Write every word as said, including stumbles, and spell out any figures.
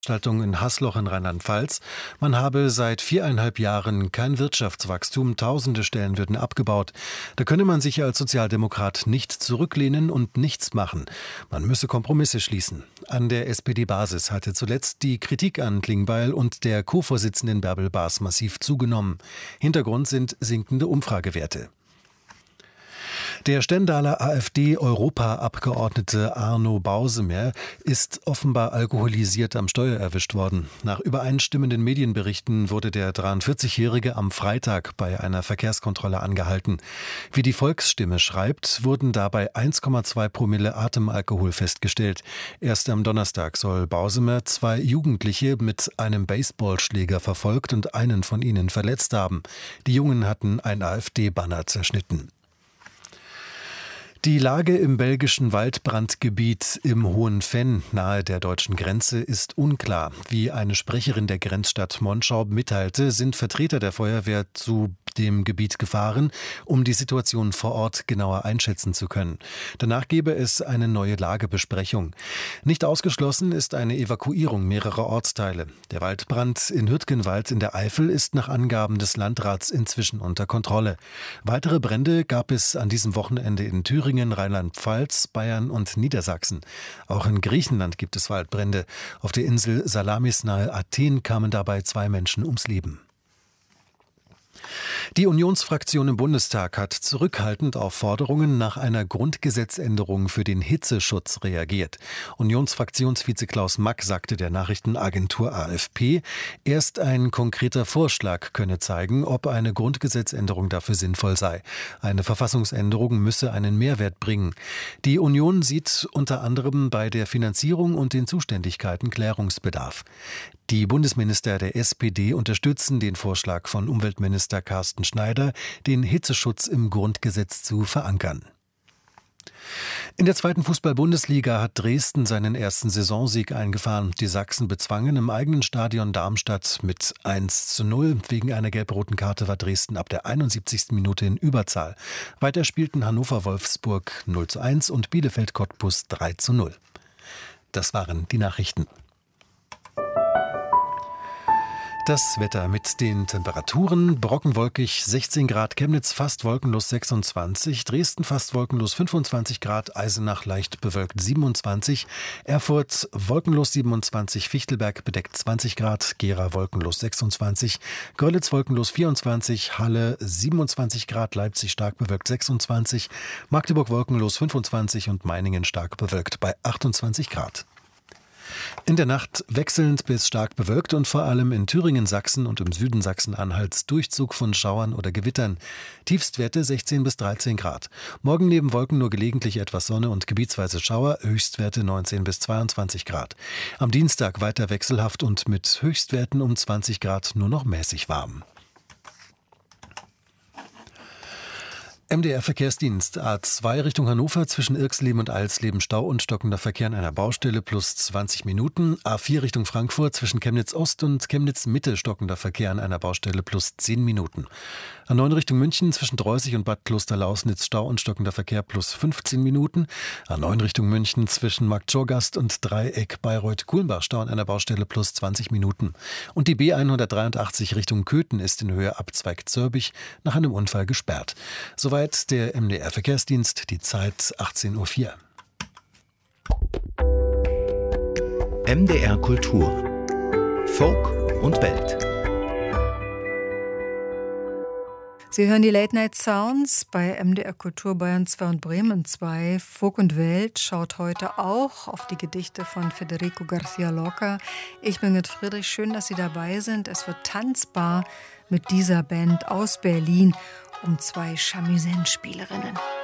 Veranstaltung in Haßloch in Rheinland-Pfalz. Man habe seit viereinhalb Jahren kein Wirtschaftswachstum, tausende Stellen würden abgebaut. Da könne man sich als Sozialdemokrat nicht zurücklehnen und nichts machen. Man müsse Kompromisse schließen. An der S P D-Basis hatte zuletzt die Kritik an Klingbeil und der Co-Vorsitzenden Bärbel Baas massiv zugenommen. Hintergrund sind sinkende Umfragewerte. Der Stendaler AfD-Europaabgeordnete Arno Bausemer ist offenbar alkoholisiert am Steuer erwischt worden. Nach übereinstimmenden Medienberichten wurde der dreiundvierzigjährige am Freitag bei einer Verkehrskontrolle angehalten. Wie die Volksstimme schreibt, wurden dabei eins Komma zwei Promille Atemalkohol festgestellt. Erst am Donnerstag soll Bausemer zwei Jugendliche mit einem Baseballschläger verfolgt und einen von ihnen verletzt haben. Die Jungen hatten ein AfD-Banner zerschnitten. Die Lage im belgischen Waldbrandgebiet im Hohen Venn nahe der deutschen Grenze ist unklar. Wie eine Sprecherin der Grenzstadt Monschau mitteilte, sind Vertreter der Feuerwehr zu dem Gebiet gefahren, um die Situation vor Ort genauer einschätzen zu können. Danach gebe es eine neue Lagebesprechung. Nicht ausgeschlossen ist eine Evakuierung mehrerer Ortsteile. Der Waldbrand in Hürtgenwald in der Eifel ist nach Angaben des Landrats inzwischen unter Kontrolle. Weitere Brände gab es an diesem Wochenende in Thüringen, Rheinland-Pfalz, Bayern und Niedersachsen. Auch in Griechenland gibt es Waldbrände. Auf der Insel Salamis nahe Athen kamen dabei zwei Menschen ums Leben. Die Unionsfraktion im Bundestag hat zurückhaltend auf Forderungen nach einer Grundgesetzänderung für den Hitzeschutz reagiert. Unionsfraktionsvize Klaus Mack sagte der Nachrichtenagentur A F P, erst ein konkreter Vorschlag könne zeigen, ob eine Grundgesetzänderung dafür sinnvoll sei. Eine Verfassungsänderung müsse einen Mehrwert bringen. Die Union sieht unter anderem bei der Finanzierung und den Zuständigkeiten Klärungsbedarf. Die Bundesminister der S P D unterstützen den Vorschlag von Umweltminister Carsten Schneider, den Hitzeschutz im Grundgesetz zu verankern. In der zweiten Fußball-Bundesliga hat Dresden seinen ersten Saisonsieg eingefahren. Die Sachsen bezwangen im eigenen Stadion Darmstadt mit eins zu null. Wegen einer gelb-roten Karte war Dresden ab der einundsiebzigsten Minute in Überzahl. Weiter spielten Hannover-Wolfsburg null zu eins und Bielefeld-Cottbus drei zu null. Das waren die Nachrichten. Das Wetter mit den Temperaturen: brockenwolkig sechzehn Grad, Chemnitz fast wolkenlos sechsundzwanzig, Dresden fast wolkenlos fünfundzwanzig Grad, Eisenach leicht bewölkt siebenundzwanzig, Erfurt wolkenlos siebenundzwanzig, Fichtelberg bedeckt zwanzig Grad, Gera wolkenlos sechsundzwanzig, Görlitz wolkenlos vierundzwanzig, Halle siebenundzwanzig Grad, Leipzig stark bewölkt sechsundzwanzig, Magdeburg wolkenlos fünfundzwanzig und Meiningen stark bewölkt bei achtundzwanzig Grad. In der Nacht wechselnd bis stark bewölkt und vor allem in Thüringen, Sachsen und im Süden Sachsen-Anhalts Durchzug von Schauern oder Gewittern. Tiefstwerte sechzehn bis dreizehn Grad. Morgen neben Wolken nur gelegentlich etwas Sonne und gebietsweise Schauer, Höchstwerte neunzehn bis zweiundzwanzig Grad. Am Dienstag weiter wechselhaft und mit Höchstwerten um zwanzig Grad nur noch mäßig warm. M D R-Verkehrsdienst A zwei Richtung Hannover zwischen Irxleben und Alsleben Stau und stockender Verkehr an einer Baustelle plus zwanzig Minuten. A vier Richtung Frankfurt zwischen Chemnitz Ost und Chemnitz Mitte stockender Verkehr an einer Baustelle plus zehn Minuten. A neun Richtung München zwischen Droßig und Bad Klosterlausnitz Stau und stockender Verkehr plus fünfzehn Minuten. A neun Richtung München zwischen Marktschorgast und Dreieck Bayreuth-Kuhlenbach Stau an einer Baustelle plus zwanzig Minuten. Und die B hundertdreiundachtzig Richtung Köthen ist in Höhe Abzweig Zörbich nach einem Unfall gesperrt. Soweit der M D R-Verkehrsdienst, die Zeit achtzehn Uhr vier. M D R Kultur. Folk und Welt. Sie hören die Late Night Sounds bei M D R Kultur Bayern zwei und Bremen zwei. Folk und Welt schaut heute auch auf die Gedichte von Federico García Lorca. Ich bin mit Friedrich, schön, dass Sie dabei sind. Es wird tanzbar mit dieser Band aus Berlin um zwei Chamisenne-Spielerinnen.